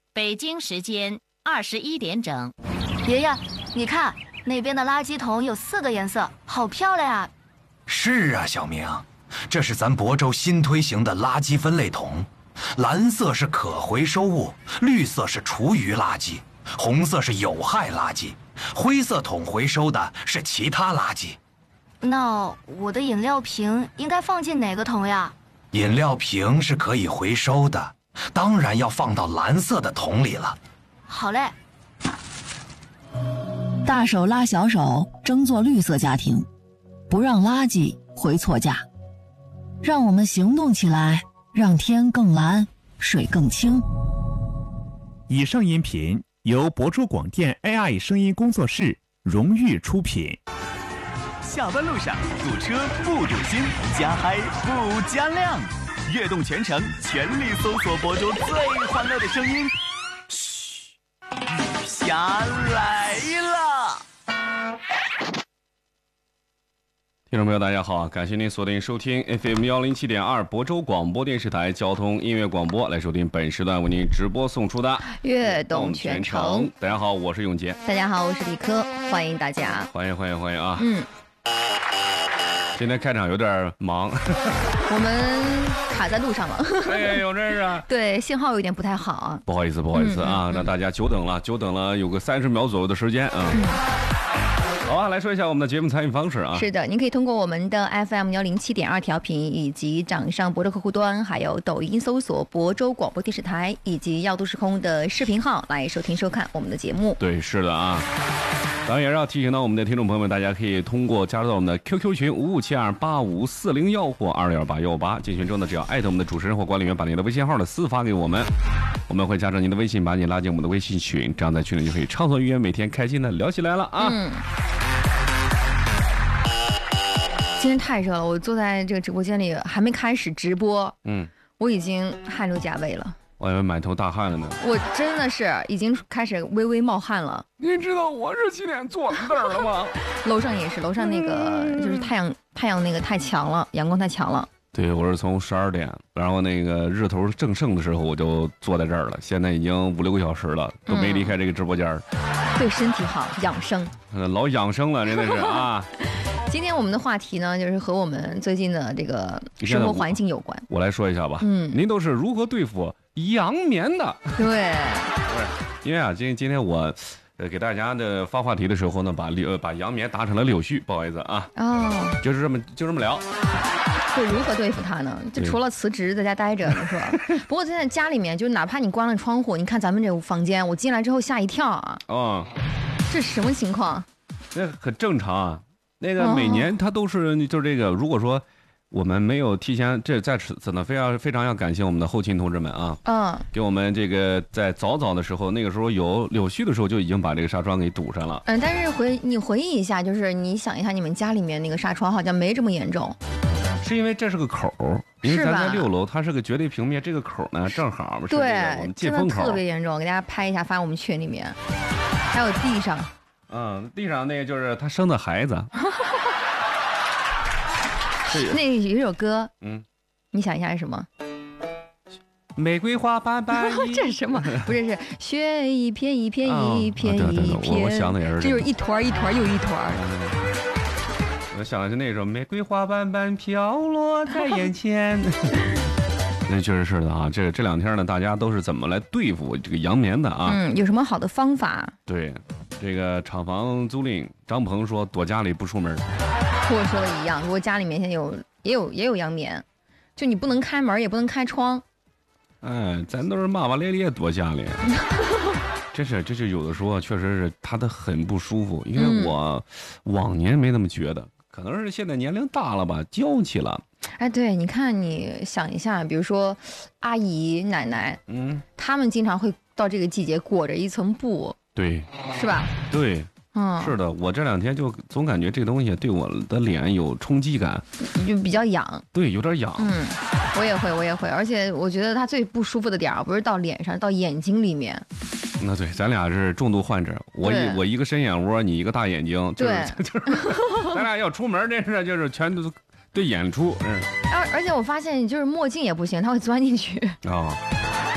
北京时间21点整。 爷爷，你看那边的垃圾桶有4个颜色，好漂亮啊！ 是啊，小明，这是咱亳州新推行的垃圾分类桶，蓝色是可回收物，绿色是厨余垃圾，红色是有害垃圾，灰色桶回收的是其他垃圾。 那我的饮料瓶应该放进哪个桶呀？ 饮料瓶是可以回收的，当然要放到蓝色的桶里了。 好嘞。 大手拉小手，争做绿色家庭，不让垃圾回错价。让我们行动起来，让天更蓝，水更清。 以上音频由亳州广电 AI 声音工作室荣誉出品。 下班路上堵车不堵心，加嗨不加量，跃动全城，全力搜索亳州最欢乐的声音。嘘，雨霞来了。 听众朋友大家好，感谢您锁定收听 FM 107.2亳州广播电视台交通音乐广播，来收听本时段为您直播送出的跃动全城。 大家好，我是永杰。 大家好，我是李科，欢迎大家。 欢迎啊！今天开场有点忙， 我们卡在路上了。 哎，有这是啊？ 对，信号有点不太好。 不好意思啊，让大家久等了有个30秒左右的时间啊。好啊，来说一下我们的节目参与方式啊。 是的，您可以通过我们的 FM 107.2调频，以及掌上亳州客户端，还有抖音搜索亳州广播电视台，以及耀都时空的视频号来收听收看我们的节目。 对，是的啊。当然也是要提醒到我们的听众朋友们，大家可以通过加入到我们的 QQ 群55728540或21818进群中呢，只要艾特我们的主持人或管理员，把您的微信号私发给我们，我们会加上您的微信，把你拉进我们的微信群，这样在群里就可以畅所欲言，每天开心的聊起来了啊。 今天太热了，我坐在这个直播间里还没开始直播，我已经汗流浃背了。 我以为满头大汗了呢。 我真的是已经开始微微冒汗了。 您知道我是几点坐那儿了吗？ 楼上也是，楼上那个就是太阳那个太强了，阳光太强了。 对，我是从12点，然后那个日头正盛的时候我就坐在这儿了，现在已经5-6个小时了，都没离开这个直播间。 对身体好，养生。 老养生了，真的是啊。 今天我们的话题呢，就是和我们最近的这个生活环境有关。 我来说一下吧。您都是如何对付杨棉的？ 对， 因为啊，今天我给大家的发话题的时候呢，把杨棉打成了柳絮，不好意思啊。就这么聊。 会如何对付它呢？就除了辞职在家待着，你说。不过现在家里面，就哪怕你关了窗户，你看咱们这房间，我进来之后吓一跳啊。这什么情况？ 那很正常啊。那个每年它都是就这个，如果说我们没有提前，这在此呢非常要感谢我们的后勤同志们啊，给我们这个在早的时候，那个时候有柳絮的时候就已经把这个纱窗给堵上了。 但是你回忆一下，就是你想一下，你们家里面那个纱窗好像没这么严重。 是因为这是个口，因为咱在6楼，它是个绝对平面，这个口呢正好是这个我们进风口， 真的特别严重，给大家拍一下发我们群里面。还有地上。 地上那个就是他生的孩子。 那有一首歌，你想一下是什么？ 玫瑰花瓣瓣。 这是什么？不是，是雪一片一片一片一片。 我想的也是， 这就是一团一团又一团。 我想的是那首玫瑰花瓣瓣飘落在眼前。那确实是的啊，这2天呢，大家都是怎么来对付这个杨棉的啊？ 有什么好的方法？ 对，这个厂房租赁，张鹏说躲家里不出门。 和我说的一样，如果家里面现在也有杨棉，就你不能开门，也不能开窗。 咱都是骂骂咧咧躲家里。这是有的时候确实是他的很不舒服，因为我往年没那么觉得，可能是现在年龄大了吧，娇气了。 对，你看，你想一下，比如说阿姨、奶奶，他们经常会到这个季节裹着一层布， 对， 是吧？ 对，是的，我这2天就总感觉这个东西对我的脸有冲击感， 就比较痒。 对，有点痒。 我也会，而且我觉得它最不舒服的点不是到脸上，到眼睛里面。 那对，咱俩是重度患者，我一个深眼窝，你一个大眼睛，就是咱俩要出门，真是就是全都对演出。 而且我发现就是墨镜也不行，它会钻进去。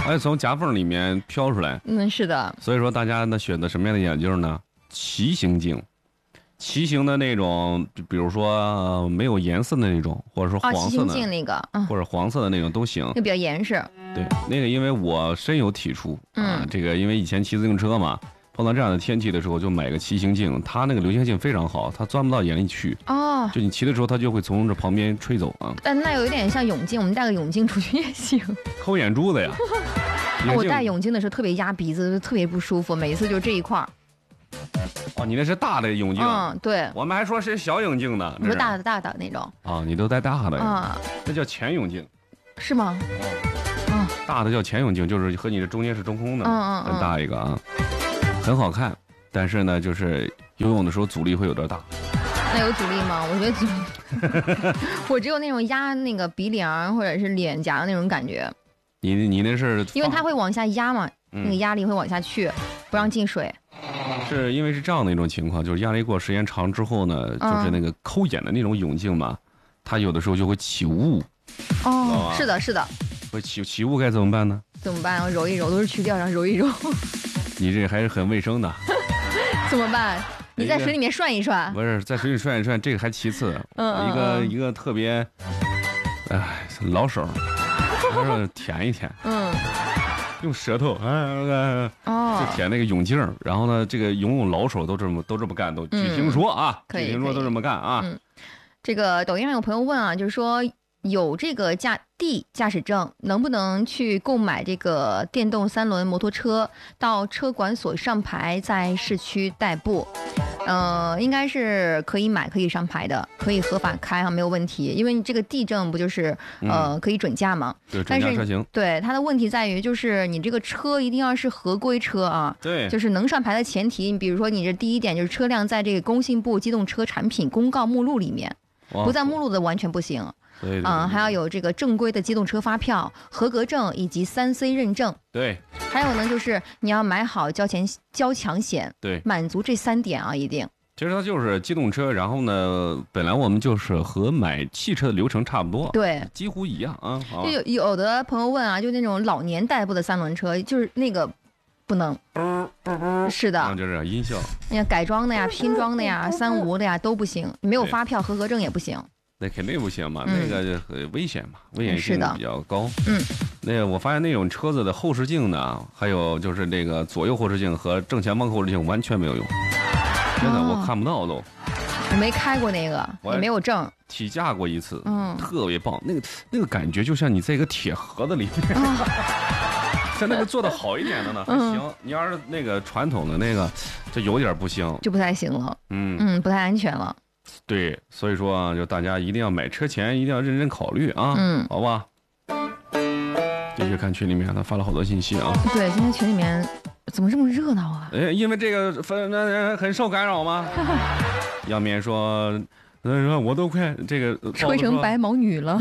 还从夹缝里面飘出来。 是的。 所以说大家呢选择什么样的眼镜呢？旗形镜，旗形的那种，比如说没有颜色的那种，或者说黄色的， 旗形镜那个， 或者黄色的那种都行。 那比较严实。 对，那个因为我深有体触啊，这个因为以前骑自行车嘛。碰到这样的天气的时候，就买个骑行镜，它那个流线性非常好，它钻不到眼里去。 哦， 就你骑的时候，它就会从这旁边吹走啊。 但那有点像泳镜，我们戴个泳镜出去也行。 抠眼珠子呀！ 我戴泳镜的时候特别压鼻子，特别不舒服，每一次就这一块儿。 哦，你那是大的泳镜。 对。 我们还说是小泳镜呢。 你说大的那种。 啊，你都戴大的呀？那叫前泳镜。 是吗？ 大的叫前泳镜，就是和你这中间是中空的，很大一个啊。很好看，但是呢，就是游泳的时候阻力会有点大。 那有阻力吗？我觉得我只有那种压那个鼻梁或者是脸颊的那种感觉。 你那是因为它会往下压嘛，那个压力会往下去，不让进水。 是因为是这样的一种情况，就是压力过时间长之后呢，就是那个抠眼的那种泳镜嘛，它有的时候就会起雾。 哦，是的，是的。 会起雾该怎么办呢？ 怎么办？揉一揉，都是去掉，然后揉一揉。 你这还是很卫生的。 怎么办？你在水里面涮一涮。 不是在水里涮一涮，这个还其次。一个特别，老手，还是舔一舔。用舌头，就舔那个泳镜。然后呢，这个游泳老手都这么干，都据听说啊，据听说都这么干啊。 这个抖音上有朋友问啊，就是说。有这个D驾驶证，能不能去购买这个电动3轮摩托车，到车管所上牌，在市区代步？应该是可以买，可以上牌的，可以合法开没有问题。因为你这个 D 证不就是可以准驾吗？ 对，准驾车型。 对，它的问题在于就是你这个车一定要是合规车啊。 对， 就是能上牌的前提，你比如说你这第一点就是车辆在这个工信部机动车产品公告目录里面，不在目录的完全不行。 对， 还要有这个正规的机动车发票、合格证以及3C 认证。 对， 还有呢，就是你要买好交强险。 对， 满足这3点啊，一定。 其实它就是机动车，然后呢，本来我们就是和买汽车的流程差不多， 对， 几乎一样啊。 就有的朋友问啊，就那种老年代步的3轮车，就是那个不能，是的， 就是音效， 改装的呀、拼装的呀、3无的呀都不行，没有发票、合格证也不行。 那肯定不行嘛，那个就很危险嘛，危险性比较高。那个我发现那种车子的后视镜呢，还有就是那个左右后视镜和正前方后视镜完全没有用，真的我看不到都。 我没开过那个，也没有证。 体驾过一次，特别棒，那个感觉就像你在一个铁盒子里面。像那个做的好一点的呢还行，你要是那个传统的那个，就有点不行， 就不太行了。不太安全了。 对，所以说啊，就大家一定要买车前一定要认真考虑啊，好吧？继续看群里面，他发了好多信息啊。 对，今天群里面怎么这么热闹啊？ 因为这个很受干扰吗？杨眠说，我都快这个吹成白毛女了。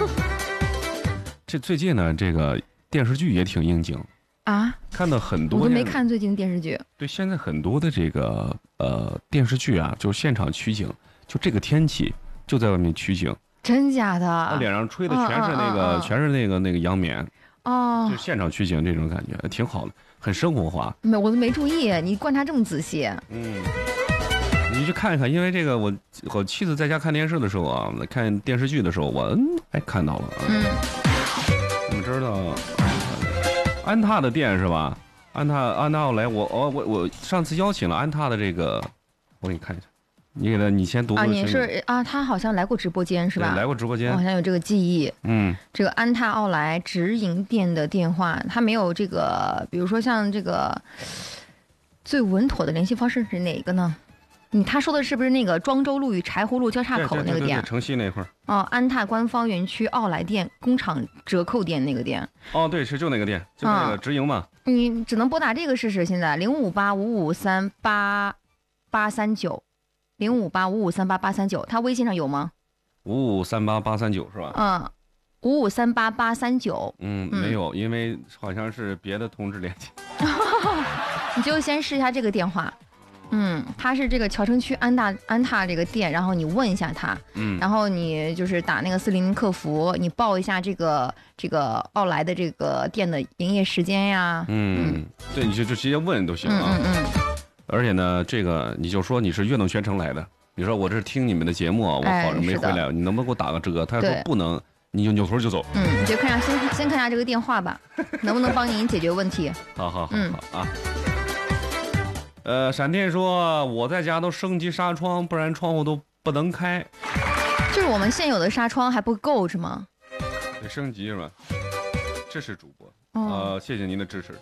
这最近呢，这个电视剧也挺应景啊， 看到很多， 我都没看最近的电视剧。 对，现在很多的这个电视剧啊，就是现场取景。就这个天气，就在外面取景， 真假的？ 他脸上吹的全是那个，全是那个羊棉， 就现场取景这种感觉挺好的，很生活化。 我都没注意，你观察这么仔细。 你去看一看，因为这个我妻子在家看电视的时候啊，看电视剧的时候，我看到了。你知道安踏的店是吧？安踏要来，我上次邀请了安踏的这个，我给你看一下。你先读你是他好像来过直播间是吧？ 来过直播间， 我好像有这个记忆。这个安踏奥莱直营店的电话，他没有这个，比如说像这个最稳妥的联系方式是哪个呢？他说的是不是那个庄周路与柴胡路交叉口那个店？ 城西那块安踏官方园区奥莱店工厂折扣店那个店。 对，是就那个店，就那个直营嘛。 你只能拨打这个试试，现在05855383839。05855383839，他微信上有吗 ？5538839是吧 ？5538839。 没有，因为好像是别的同志联系。 你就先试一下这个电话。 他是这个桥城区安踏这个店，然后你问一下他，然后你就是打那个400客服，你报一下这个奥莱的这个店的营业时间呀。 对，你就直接问都行啊。而且呢，这个你就说你是悦动全程来的，你说我这是听你们的节目，我好着没回来，你能不能给我打个折？他说不能，你就扭头就走。 你就看一下先看一下这个电话吧，能不能帮您解决问题？ 好啊。闪电说我在家都升级纱窗，不然窗户都不能开。 就是我们现有的纱窗还不够是吗？ 得升级是吧？支持主播，谢谢您的支持。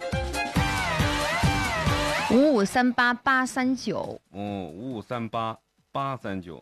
5538839。 5538839。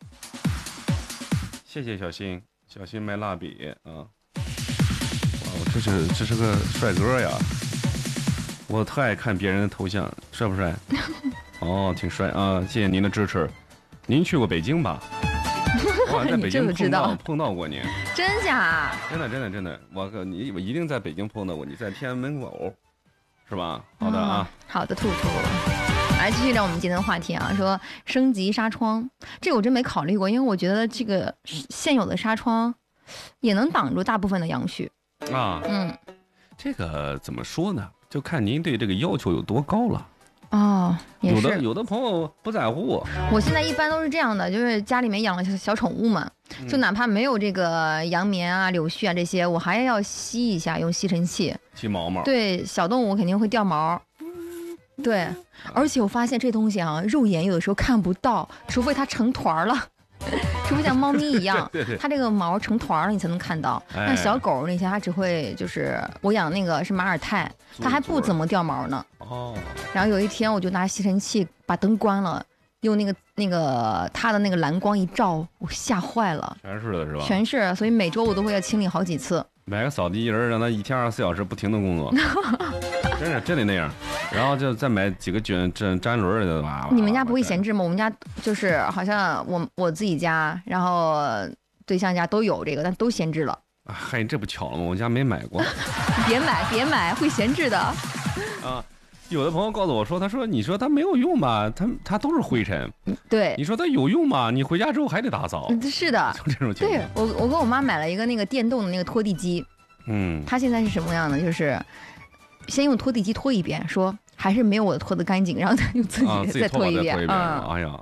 谢谢小新卖蜡笔啊！哇，这是个帅哥呀！我特爱看别人的头像，帅不帅？挺帅啊！谢谢您的支持。您去过北京吧？我在北京碰到过您， 真假？ 真的，我一定在北京碰到过你，在天安门口，是吧？好的啊， 好的，兔兔。来继续聊我们今天的话题啊，说升级纱窗，这个我真没考虑过，因为我觉得这个现有的纱窗也能挡住大部分的阳痿啊。这个怎么说呢？就看您对这个要求有多高了。 也是有的朋友不在乎。 我现在一般都是这样的，就是家里面养了小宠物嘛，就哪怕没有这个羊棉啊、柳絮啊这些，我还要吸一下，用吸尘器吸毛毛。 对，小动物肯定会掉毛。对，而且我发现这东西啊，肉眼有的时候看不到，除非它成团了。除非像猫咪一样， 对， 它这个毛成团了，你才能看到。那小狗那些，它只会就是我养那个是马尔泰，它还不怎么掉毛呢。然后有一天我就拿吸尘器把灯关了，用那个它的那个蓝光一照，我吓坏了。 全是的是吧？ 全是，所以每周我都会要清理好几次。 买个扫地机器人，让它1天24小时不停的工作，真得那样。然后就再买几个粘轮的娃娃。 你们家不会闲置吗？我们家就是好像我自己家，然后对象家都有这个，但都闲置了。 嗨，这不巧了吗？我家没买过。 别买，会闲置的。 有的朋友告诉我说，你说它没有用吧？它都是灰尘。 对。 你说它有用吧？你回家之后还得打扫。 是的。 就这种情况。 对，我跟我妈买了一个那个电动的那个拖地机。它现在是什么样的？就是先用拖地机拖一遍，说还是没有我的拖得干净，然后再用自己再拖一遍。 哎呀，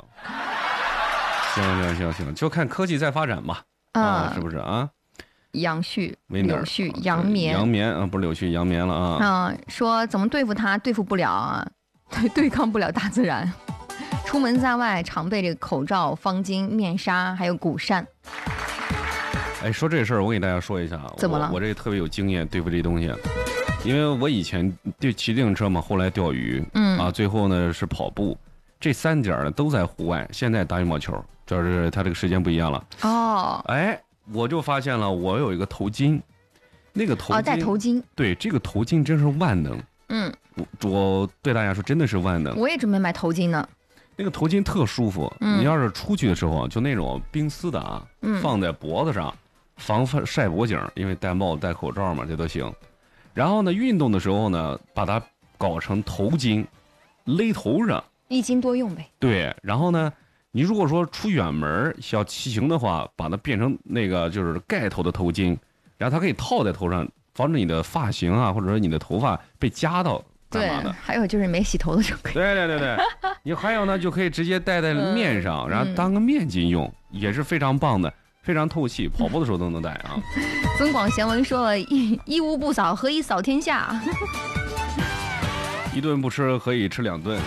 行，就看科技在发展吧。是不是啊？ 杨絮、柳絮、杨棉啊，不是柳絮，杨棉了啊。 说怎么对付它？对付不了啊，对抗不了大自然。出门在外常备这个口罩、方巾、面纱，还有鼓扇。 说这事儿，我给大家说一下。 怎么了？ 我这特别有经验对付这东西，因为我以前骑自行车嘛，后来钓鱼，最后呢是跑步，这3点呢都在户外。现在打羽毛球，主要是它这个时间不一样了。我就发现了，我有一个头巾，那个头巾戴头巾， 对，这个头巾真是万能。我对大家说，真的是万能。 我也准备买头巾呢。 那个头巾特舒服，你要是出去的时候，就那种冰丝的啊，放在脖子上，防晒脖颈，因为戴帽子、戴口罩嘛，这都行。然后呢，运动的时候呢，把它搞成头巾，勒头上， 一巾多用呗。 对，然后呢，你如果说出远门要骑行的话，把它变成那个就是盖头的头巾，然后它可以套在头上，防止你的发型啊，或者说你的头发被夹到。 对，还有就是没洗头的时候可以。 对，你还有呢，就可以直接戴在面上，然后当个面巾用，也是非常棒的，非常透气，跑步的时候都能戴啊。 增广贤文说了，一屋不扫，何以扫天下？ 一顿不吃，何以吃2顿？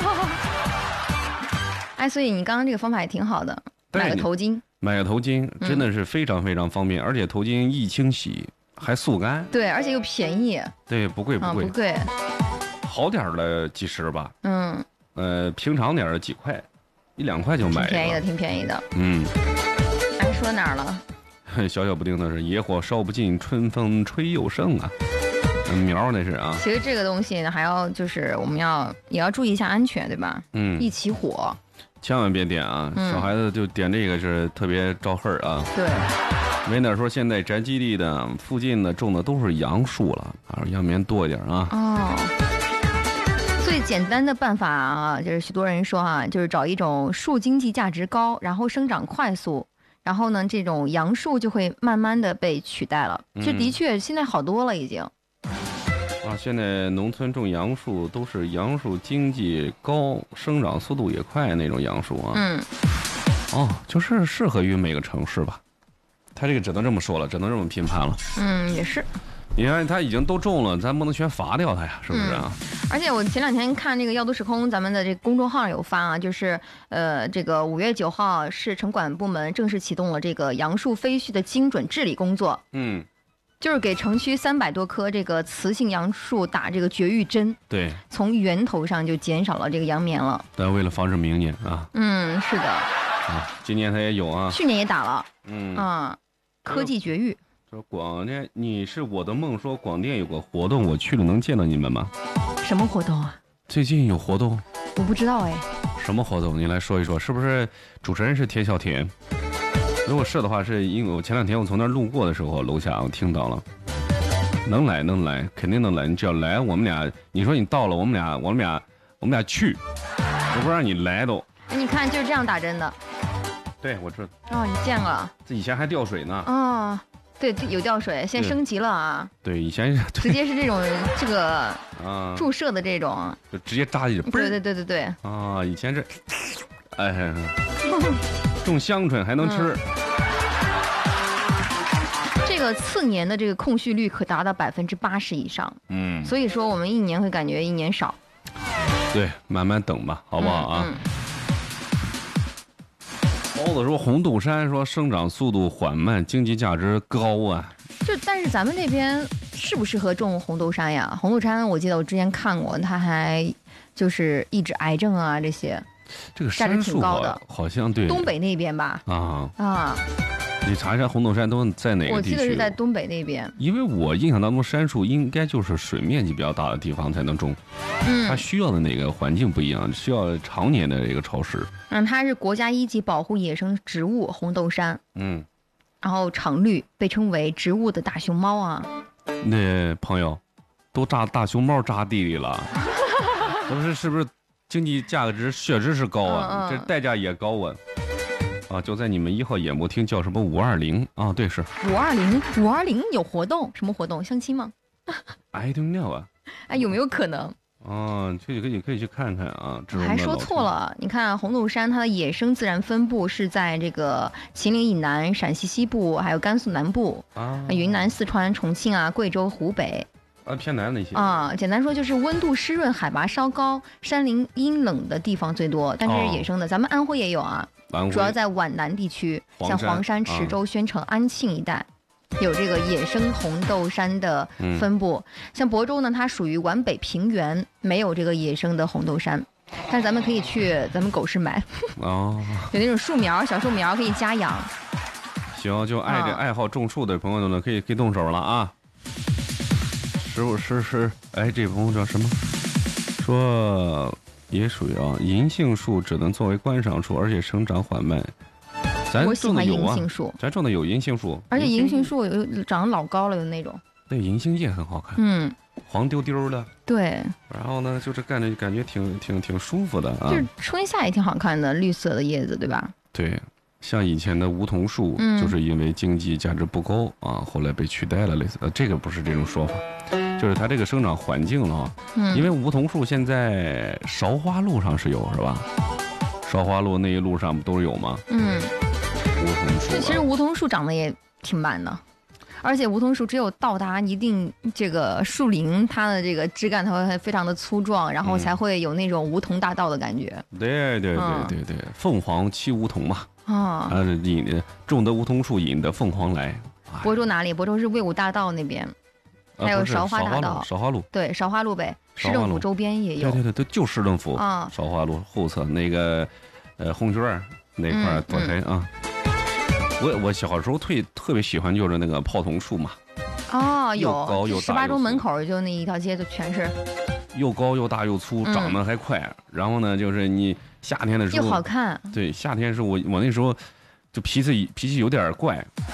所以你刚刚这个方法也挺好的，买个头巾， 真的是非常非常方便，而且头巾易清洗，还速干， 对，而且又便宜， 对，不贵，好点的几十吧，平常点的几块，1、2块就买， 挺便宜的，说哪儿了？ 小不丁的是野火烧不尽，春风吹又生啊，苗那是啊。 其实这个东西呢，还要就是我们也要注意一下安全，对吧？一起火， 千万别点啊！小孩子就点这个是特别招恨啊。 对。 没点说现在宅基地的附近呢种的都是杨树了，杨棉多一点啊。 最简单的办法啊，就是许多人说啊，就是找一种树经济价值高，然后生长快速，然后呢，这种杨树就会慢慢的被取代了。这的确现在好多了已经。 现在农村种杨树都是杨树经济高、生长速度也快那种杨树啊。就是适合于每个城市吧。他这个只能这么说了，只能这么评判了。 也是。 你看他已经都种了，咱不能全罚掉他呀，是不是啊？ 而且我前2天看那个要都时空咱们的这个公众号有发啊，就是这个5月9号市城管部门正式启动了这个杨树飞絮的精准治理工作。就是给城区300多棵这个雌性杨树打这个绝育针，对，从源头上就减少了这个杨棉了。 但为了防止明年啊， 是的， 今年它也有啊， 去年也打了，科技绝育。 说广电，你是我的梦，说广电有个活动，我去了能见到你们吗？ 什么活动啊？ 最近有活动？ 我不知道哎。 什么活动？你来说一说，是不是主持人是田小田？如果是的话，是因为我前2天我从那儿路过的时候，楼下我听到了。能来，肯定能来。你只要来，我们俩，你说你到了，我们俩去，我不让你来都。 你看，就是这样打针的。 对，我知道。 你见了。 这以前还掉水呢。 对，有掉水，现在升级了啊。 对，以前直接是这个注射的这种， 就直接扎进去。 对。 以前是，种香椿还能吃。 这个次年的这个控序率可达到80%以上。所以说我们1年会感觉1年少。 对，慢慢等吧，好不好啊？包子说红豆杉说生长速度缓慢，经济价值高啊。 但是咱们那边适不适合种红豆杉呀？红豆杉我记得我之前看过，它还就是抑制癌症啊这些。 这个杉树好像对东北那边吧？ 你查一下红豆杉都在哪个地区？ 我记得是在东北那边。 因为我印象当中，杉树应该就是水面积比较大的地方才能种。它需要的那个环境不一样，需要常年的这个潮湿。 它是国家1级保护野生植物红豆杉。然后常绿，被称为植物的大熊猫啊。 那朋友，都扎大熊猫扎地里了，是不是？经济价值确实是高啊，这代价也高啊。就在你们1号演播厅叫什么520啊？对，是 520有活动，什么活动？相亲吗 ？I don't know 啊。 有没有可能？ 你可以去看看啊。 还说错了，你看红豆杉它的野生自然分布是在这个秦岭以南、陕西西部，还有甘肃南部云南、四川、重庆啊、贵州、湖北。 偏南那些简单说就是温度湿润、海拔稍高、山林阴冷的地方最多，但这是野生的。咱们安徽也有啊，主要在皖南地区，像黄山、池州、宣城、安庆一带，有这个野生红豆杉的分布。像亳州呢，它属于皖北平原，没有这个野生的红豆杉，但是咱们可以去咱们狗市买有那种树苗，小树苗可以家养。 行，就爱好种树的朋友呢，可以动手了啊。是，这朋友叫什么？说也属于银杏树只能作为观赏树，而且生长缓慢。 我喜欢银杏树， 咱种的有银杏树， 而且银杏树有长得老高了，有那种。 那银杏叶很好看，黄丢丢的。 对。 然后呢，就是感觉挺舒服的啊。 就是春夏也挺好看的，绿色的叶子，对吧？ 对。像以前的梧桐树，就是因为经济价值不高后来被取代了，类似这个不是这种说法，就是它这个生长环境了因为梧桐树现在韶华路上是有，是吧？韶华路那一路上不都有吗？梧桐树。 其实梧桐树长得也挺慢的，而且梧桐树只有到达一定这个树龄，它的这个枝干它会非常的粗壮，然后才会有那种梧桐大道的感觉。 对，凤凰栖梧桐嘛。种的梧桐树引的凤凰来。 亳州哪里？亳州是魏武大道那边，还有韶华大道。 韶华路。对， 韶华路呗，市政府周边也有。 对，就市政府韶华路后侧那个红圈那块多开啊。我小时候特别喜欢就是那个泡桐树嘛。 有又高又大。 18中门口就那一条街就全是。 又高又大又粗，长得还快。然后呢，就是你夏天的时候又好看。 对，夏天是我那时候就脾气有点怪，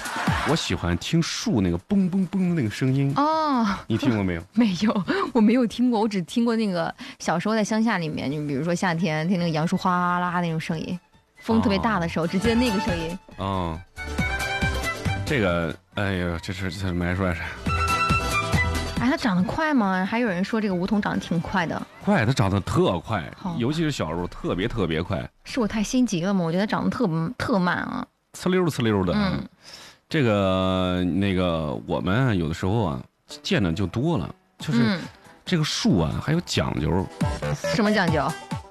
我喜欢听树那个嘣嘣嘣那个声音。 哦， 你听过没有？ 没有，我没有听过，我只听过那个小时候在乡下里面，就比如说夏天听那个杨树哗啦啦那种声音，风特别大的时候，只记得那个声音。 哦，这个，哎呦，这没说啥。 哎，它长得快吗？还有人说这个梧桐长得挺快的。 快，它长得特快， 好尤其是小时候特别快。 是我太心急了吗？我觉得它长得特慢啊。 呲溜的。 嗯。 这个那个，我们有的时候啊，见的就多了，就是这个树啊，还有讲究。 什么讲究？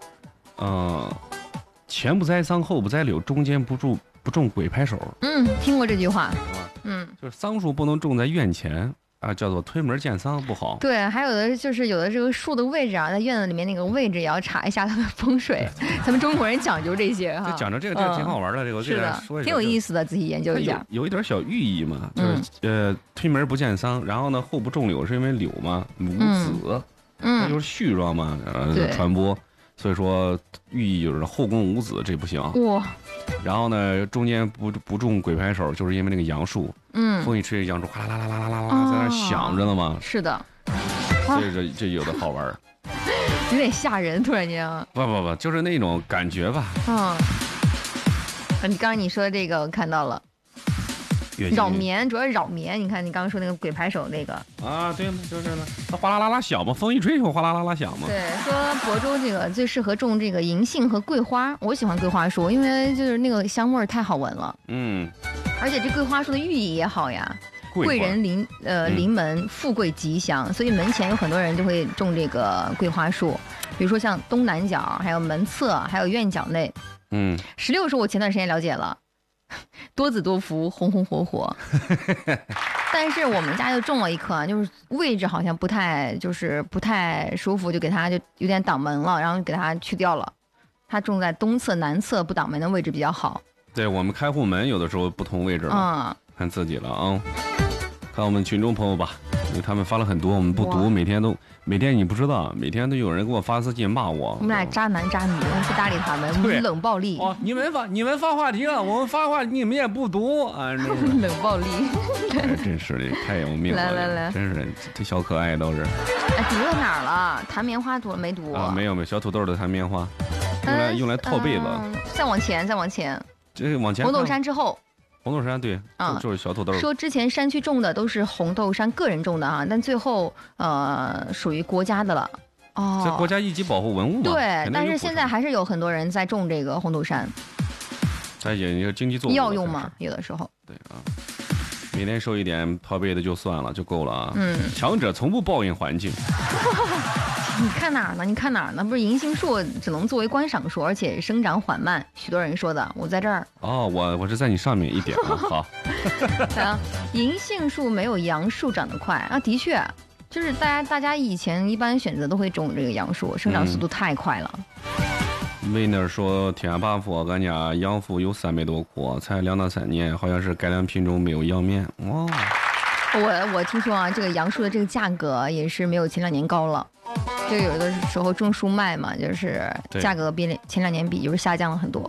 前不栽桑，后不栽柳，中间不种鬼拍手。 听过这句话。 就是桑树不能种在院前啊，叫做推门见桑不好。 对，还有的就是有的这个树的位置啊，在院子里面那个位置也要查一下它的风水。咱们中国人讲究这些哈。 讲究这个挺好玩的，这个是的， 说一挺有意思的，仔细研究一下。 有一点小寓意嘛，就是推门不见桑，然后呢后不种柳，是因为柳嘛无子，那就是絮状嘛，传播。所以说寓意就是后宫无子，这不行。 哇！ 然后呢，中间不种鬼拍手，就是因为那个杨树，风一吹，杨树哗啦啦啦啦啦啦在那响着呢嘛。 是的。 所以这有的好玩， 有点吓人，突然间。 不，就是那种感觉吧。 你刚刚你说的这个我看到了。扰民，主要是扰民。你看，你刚刚说那个鬼拍手那个啊，对，就是呢，它哗啦啦啦响嘛，风一吹就哗啦啦啦响嘛。 对，说亳州这个最适合种这个银杏和桂花。我喜欢桂花树，因为就是那个香味儿太好闻了。而且这桂花树的寓意也好呀，贵人临门，富贵吉祥，所以门前有很多人就会种这个桂花树，比如说像东南角，还有门侧，还有院角内。16树我前段时间了解了。多子多福，红红火火。但是我们家就种了一棵，就是位置好像不太舒服，就给它就有点挡门了，然后给它去掉了。它种在东侧、南侧不挡门的位置比较好。 对，我们开户门有的时候不同位置了，看自己了啊。看我们群众朋友吧，因为他们发了很多，我们不读，每天你不知道，每天都有人给我发私信骂我。我们俩渣男渣女，我们不搭理他们，我们冷暴力。 哦，你们发话题了，我们发话你们也不读啊， 冷暴力。 真是的，太有命了。 来， 真是这小可爱都是。 哎，读到哪儿了？弹棉花读了没读？ 没有，小土豆的弹棉花，用来套被子。 再往前。 这往前。 红豆杉之后。 红豆杉对，就是小土豆。 说之前山区种的都是红豆杉个人种的啊，但最后属于国家的了。 这国家一级保护文物嘛。 对，但是现在还是有很多人在种这个红豆杉。 它也一个经济作物。 药用嘛，有的时候。 对啊，每天收一点套被的就算了，就够了啊。强者从不报应环境。 你看哪儿呢？不是银杏树只能作为观赏树，而且生长缓慢。许多人说的，我在这儿。 我是在你上面一点啊。好。 银杏树没有杨树长得快啊，的确，就是大家以前一般选择都会种这个杨树，生长速度太快了。 维那说天下8府，俺家杨树有300多棵，才2到3年，好像是改良品种，没有杨面。 我听说啊，这个杨树的这个价格也是没有前2年高了。就有的时候种树卖嘛，就是价格比前2年比就是下降了很多。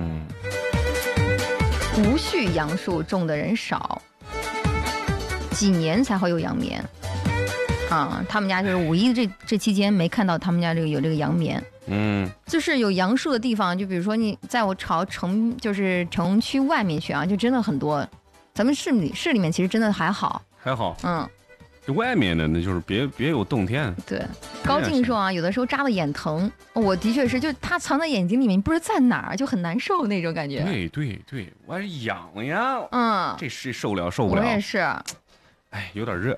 无序杨树种的人少，几年才会有杨棉啊。他们家就是5一这期间没看到他们家有这个杨棉。就是有杨树的地方，就比如说你在我朝城区外面去啊，就真的很多。咱们市里面其实真的还好。 外面的那就是别有洞天。对， 高静说啊，有的时候扎的眼疼，我的确是，就它藏在眼睛里面，不知道在哪儿，就很难受那种感觉。 对，我还是痒呀。这受不了。我也是。 哎，有点热。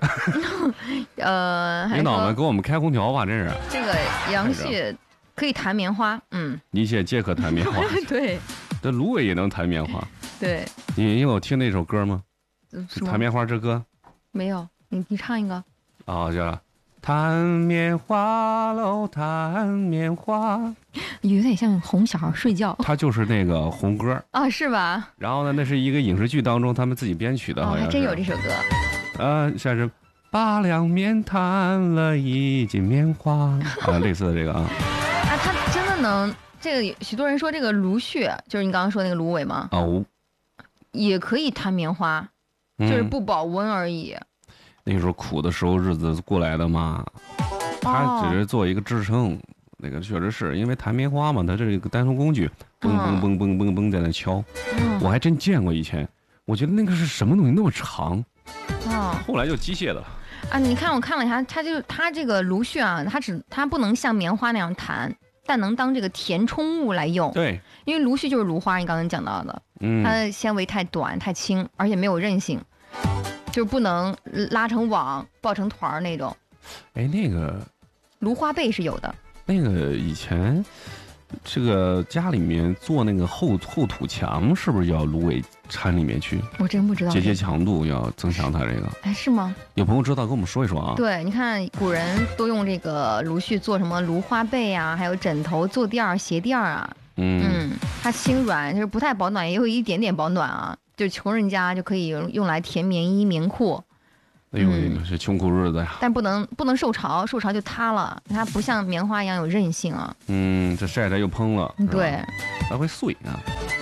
领导们给我们开空调吧，真是。 这个杨絮可以弹棉花， 一切皆可弹棉花。 对。 这芦苇也能弹棉花。 对。 你有听那首歌吗？弹棉花之歌。 没有。你唱一个叫弹棉花喽，弹棉花， 有点像哄小孩睡觉。 它就是那个红歌啊，是吧？ 然后呢，那是一个影视剧当中他们自己编曲的，好像还真有这首歌。 像是8两面弹了1斤棉花类似的这个啊。 它真的能这个？许多人说这个芦穴，就是你刚刚说那个芦苇吗？ 哦， 也可以弹棉花。 就是不保温而已。 那时候苦的时候日子过来的嘛，它只是做一个支撑。那个确实是因为弹棉花嘛，它这是一个单头工具，嘣嘣嘣嘣嘣嘣在那敲。我还真见过以前，我觉得那个是什么东西那么长，后来就机械的了。 啊，你看我看了一下，它这个芦絮啊，它不能像棉花那样弹，但能当这个填充物来用。 对，因为芦絮就是芦花，你刚刚讲到的，它的纤维太短太轻，而且没有韧性，就不能拉成网抱成团那种。 哎，那个芦花被是有的。 那个以前，这个家里面做那个厚土墙，是不是要芦苇掺里面去？ 我真不知道。 节强度要增强它这个。 哎，是吗？ 有朋友知道跟我们说一说啊。 对，你看古人都用这个芦絮做什么芦花被啊，还有枕头、坐垫儿、鞋垫儿啊。它轻软，就是不太保暖，也有一点点保暖啊。就穷人家就可以用来填棉衣、棉裤。 哎呦，是穷苦日子呀！ 但不能受潮，受潮就塌了。它不像棉花一样有韧性啊。 这晒着又蓬了。 对， 还会碎啊。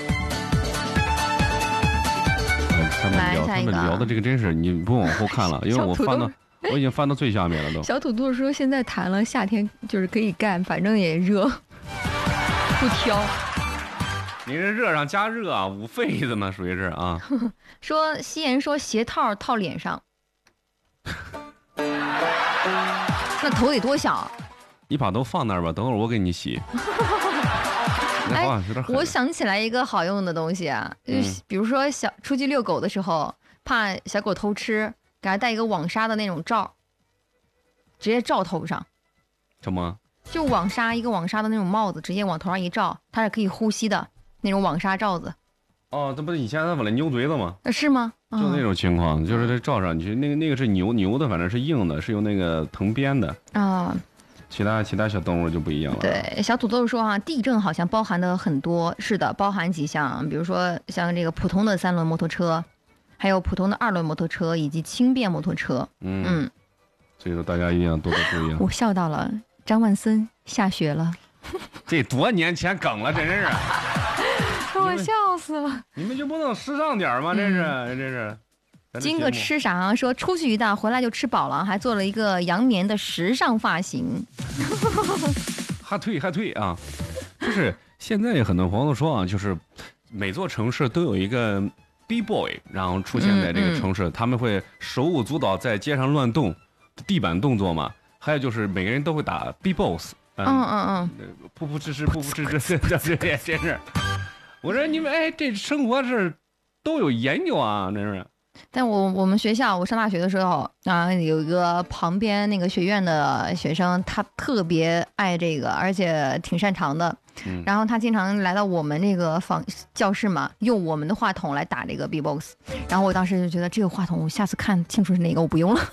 他们聊的这个真是，你不往后看了，因为我已经翻到最下面了都。 小土豆说现在弹了，夏天就是可以干，反正也热，不挑。 你这热上加热啊，捂痱子嘛，属于是啊。 说西言说鞋套套脸上。那头得多小？ 你把头放那儿吧，等会儿我给你洗。 哎，我想起来一个好用的东西啊，比如说出去遛狗的时候，怕小狗偷吃，给它戴一个网纱的那种罩，直接罩头上。 什么？ 就一个网纱的那种帽子，直接往头上一罩，它是可以呼吸的那种网纱罩子。 哦，这不是以前咱把那牛嘴子吗？ 是吗？ 就那种情况，就是这罩上去，那个是牛的，反正是硬的，是用那个藤编的啊。其他小动物就不一样了。 对，小土豆说哈，地震好像包含的很多，是的，包含几项，比如说像这个普通的3轮摩托车，还有普通的2轮摩托车以及轻便摩托车。 所以说大家一定要多多注意啊。 我笑到了，张万森下雪了。 这多年前梗了，真是。 我笑死了！ 你们就不能时尚点吗？这是。 金哥吃啥啊？说出去一趟回来就吃饱了，还做了一个羊棉的时尚发型。 还退啊！就是现在很多朋友说啊，就是每座城市都有一个 B-boy， 然后出现在这个城市，他们会手舞足蹈在街上乱动，地板动作嘛。还有就是每个人都会打 B-boss。噗噗吱吱，噗噗吱吱，这真是。我说你们这生活是都有研究啊，真是。 但我们学校，我上大学的时候啊，有一个旁边那个学院的学生，他特别爱这个，而且挺擅长的。然后他经常来到我们这个教室嘛，用我们的话筒来打这个 B-box。然后我当时就觉得这个话筒，我下次看清楚是哪个，我不用了。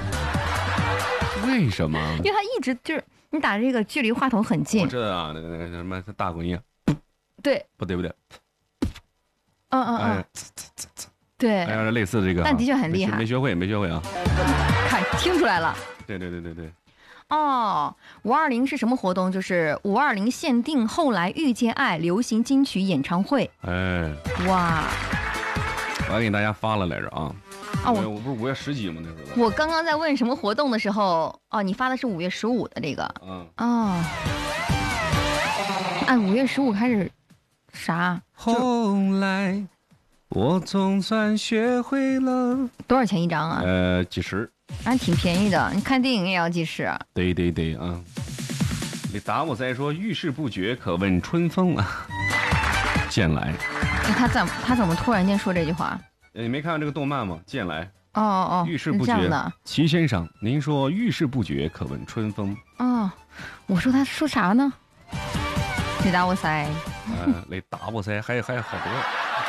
为什么？ 因为他一直就是你打这个距离话筒很近。 我知道啊，那个什么大滚音。 对， 不对， 对， 哎呀，类似这个， 但的确很厉害， 没学会啊， 听出来了， 对。 哦，520是什么活动？就是520限定后来遇见爱流行金曲演唱会。哇， 我还给大家发了来着啊。我不是5月10几吗？那时候我刚刚在问什么活动的时候，你发的是5月15的这个。5月15开始啥？ 后来我总算学会了。 多少钱一张啊？ 几十。 还挺便宜的，你看电影也要几十。 对啊。你打我再说遇事不决，可问春风啊。剑来。 他怎么突然间说这句话？ 你没看这个动漫吗？剑来。遇事不决。齐先生，您说遇事不决，可问春风。 我说他说啥呢？你打我噻。 你打我噻，还好多。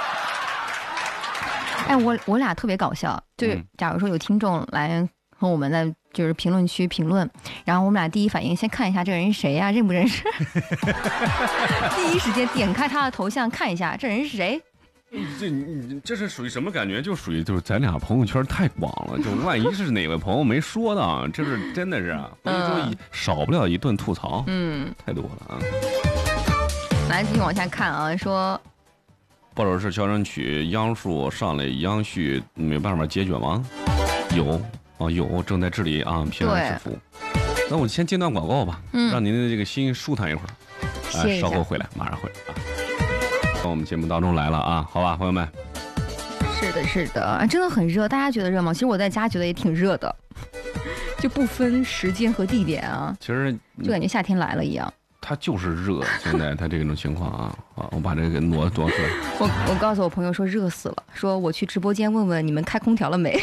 我俩特别搞笑，就是假如说有听众来和我们在就是评论区评论，然后我们俩第一反应先看一下这个人是谁呀，认不认识？第一时间点开他的头像看一下这人是谁。 这是属于什么感觉？就是咱俩朋友圈太广了，就万一是哪位朋友没说的，这是真的是啊，少不了一顿吐槽。太多了啊。 来继续往下看啊，说或者是小人区杨树上来杨絮没办法解决吗？有，正在治理啊，平安是福。那我先接段广告吧，让您的这个心舒坦一会儿。 歇一下稍后回来，马上回来啊。到我们节目当中来了啊，好吧，朋友们。 是的，真的很热，大家觉得热吗？其实我在家觉得也挺热的，就不分时间和地点啊。 其实就感觉夏天来了一样。 它就是热，现在它这种情况啊，我把这个挪出来。 我告诉我朋友说热死了，说我去直播间问问你们开空调了没？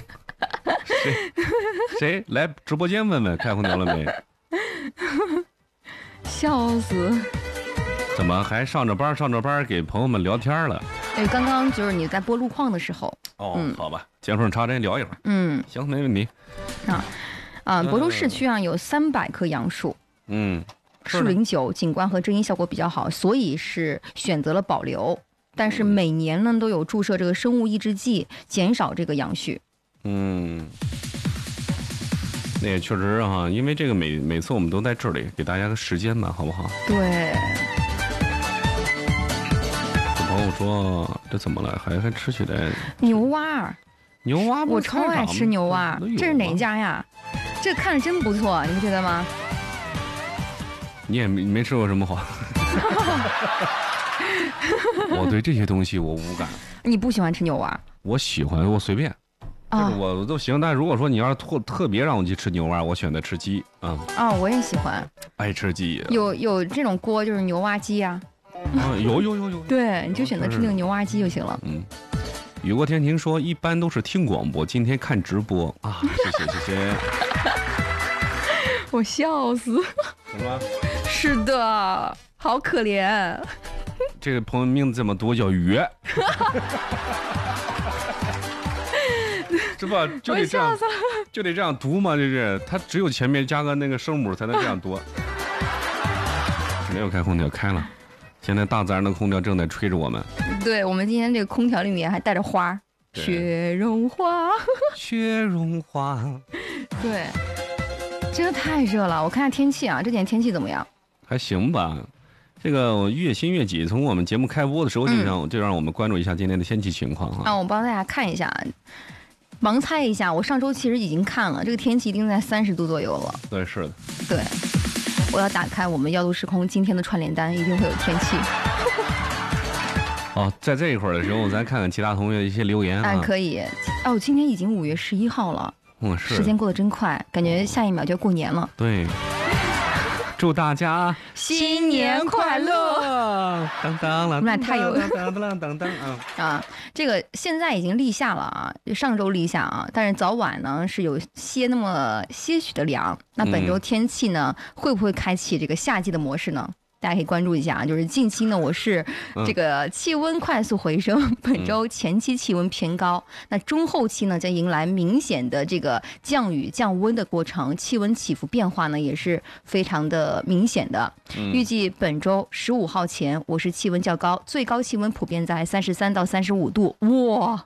谁来直播间问问开空调了没？ 笑死！ 怎么还上着班给朋友们聊天了？ 哎，刚刚就是你在播路况的时候。 好吧，见缝插针聊一会儿。行，没问题。 亳州市区啊有300棵杨树。树龄久，景观和遮阴效果比较好，所以是选择了保留。但是每年呢都有注射这个生物抑制剂，减少这个杨絮。 那也确实哈，因为这个每次我们都在这里给大家个时间吧，好不好？ 对。 有朋友说这怎么了？还吃起来牛蛙？我超爱吃牛蛙，这是哪家呀？这看着真不错，你不觉得吗？ 你也没吃过什么好。我对这些东西我无感。 你不喜欢吃牛蛙？ 我喜欢，我随便。就是我都行，但如果说你要是特别让我去吃牛蛙，我选择吃鸡啊。 我也喜欢， 爱吃鸡。 有这种锅就是牛蛙鸡啊。 有。 对，你就选择吃那个牛蛙鸡就行了。 雨过天晴说一般都是听广播，今天看直播啊，谢谢。 我笑死。 什么？ 是的，好可怜。 这个朋友名字这么多，叫约。是吧？就得这样读嘛，这是它只有前面加个那个声母才能这样读。没有开空调，开了。现在大自然的空调正在吹着我们。 对，我们今天这个空调里面还带着花，雪绒花， 雪绒花。 对，真的太热了。我看下天气啊，这几天天气怎么样？ 还行吧。这个越新越挤，从我们节目开播的时候就让我们关注一下今天的天气情况啊。 我帮大家看一下。盲猜一下，我上周其实已经看了，这个天气一定在30度左右了。 对，是的。 对，我要打开我们耀度时空今天的串联单，一定会有天气。 在这一会儿的时候，咱看看其他同学的一些留言啊。 可以。今天已经5月11号了。 是。 时间过得真快，感觉下一秒就要过年了。 对。祝大家新年快乐！ 当当了， 我们俩太有当啊！这个现在已经立夏了啊，上周立夏啊，但是早晚呢是有那么些许的凉。那本周天气呢，会不会开启这个夏季的模式呢？大家可以关注一下啊，就是近期呢，我是这个气温快速回升，本周前期气温偏高，那中后期呢将迎来明显的这个降雨降温的过程，气温起伏变化呢也是非常的明显的。预计本周15号前，我市气温较高，最高气温普遍在33到35度，哇！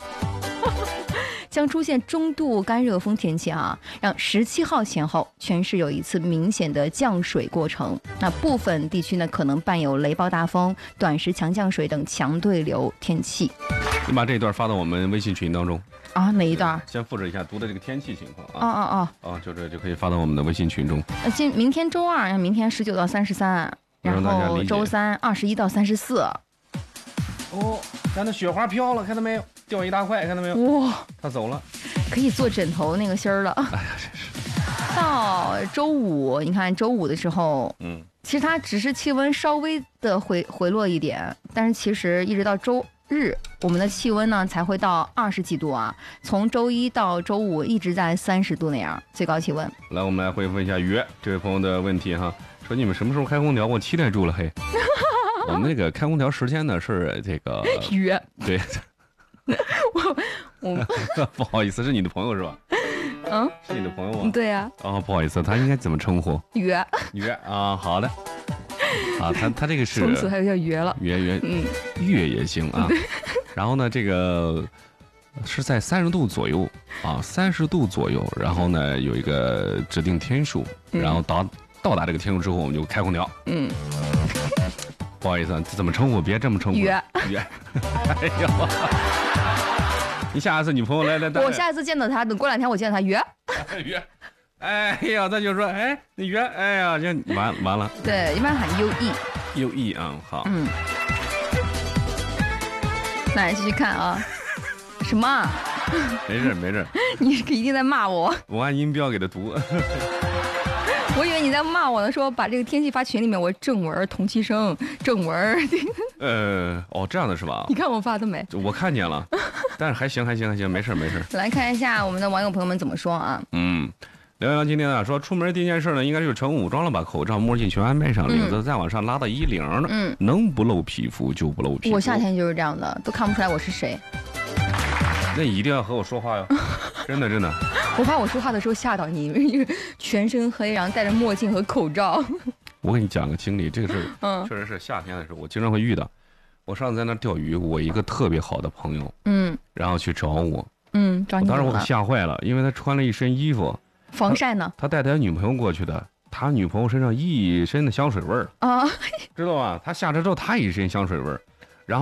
将出现中度干热风天气啊，让17号前后全市有一次明显的降水过程。那部分地区呢可能伴有雷暴大风、短时强降水等强对流天气。 你把这一段发到我们微信群当中啊？哪一段？ 先复制一下读的这个天气情况啊。就这就可以发到我们的微信群中。 明天周二，明天19到33，然后周三21到34。 咱的雪花飘了，看到没有？掉一大块，看到没有？ 哇， 它走了， 可以做枕头那个芯儿了。 哎呀，真是。 到周五，你看周五的时候，其实它只是气温稍微的回落一点，但是其实一直到周日，我们的气温呢才会到20几度啊。从周一到周五一直在30度那样最高气温。 来，我们来回复一下约这位朋友的问题哈，说你们什么时候开空调？我期待住了嘿。我们那个开空调时间呢是这个约，对。 我不好意思，是你的朋友是吧？是你的朋友吗？ 对呀。 不好意思，他应该怎么称呼？ 约啊，好的。他这个是从此还有叫约了。 约也行啊。然后呢，这个是在30度左右啊，30度左右。然后呢，有一个指定天数，然后到达这个天数之后，我们就开空调。 不好意思，怎么称呼？别这么称呼。 约。 哎呦，你下一次女朋友来， 我下一次见到她，等过2天我见到她约。 约。哎呀，他就说，哎，你约，哎呀，这完了。 对，一般喊优异。 优异啊，好。 来继续看啊。什么啊？ 没事。 你一定在骂我。 我按音标给他读。 我以为你在骂我呢，说把这个天气发群里面，我正文同期声正文。 这样的是吧？ 你看我发的没？ 我看见了，但是还行，没事。 来看一下我们的网友朋友们怎么说啊？ 聊一聊今天啊，说出门第一件事呢，应该就是乘武装了，把口罩、墨镜全安排上，领子再往上拉到10呢。能不露皮肤就不露皮肤。 我夏天就是这样的，都看不出来我是谁。 那你一定要和我说话哟，真的。 我怕我说话的时候吓到你，全身黑，然后戴着墨镜和口罩。 我给你讲个经历，这个是确实是夏天的时候，我经常会遇到。我上次在那钓鱼，我一个特别好的朋友，然后去找我， 找你。 当时我吓坏了，因为他穿了一身衣服， 防晒呢。 他带他女朋友过去的，他女朋友身上一身的香水味儿啊，知道吧？他下车之后，他一身香水味儿。